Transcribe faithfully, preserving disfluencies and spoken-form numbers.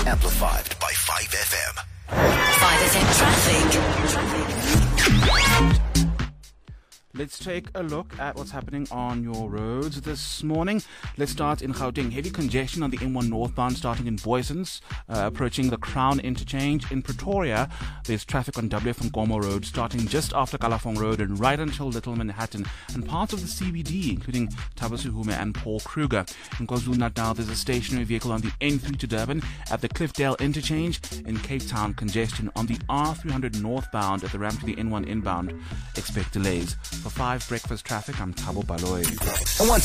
Amplified by five F M. five F M traffic. Traffic. Let's take a look at what's happening on your roads this morning. Let's start in Gauteng. Heavy congestion on the N one northbound starting in Boysens, uh, approaching the Crown interchange. In Pretoria, there's traffic on W F Nkomo Road starting just after Kalafong Road and right until Little Manhattan and parts of the C B D, including Tabasuhume and Paul Kruger. In KwaZulu-Natal, there's a stationary vehicle on the N three to Durban at the Cliffdale interchange. In Cape Town, congestion on the R three hundred northbound at the ramp to the N one inbound. Expect delays. For five Breakfast Traffic, I'm Thabo Baloyi. And once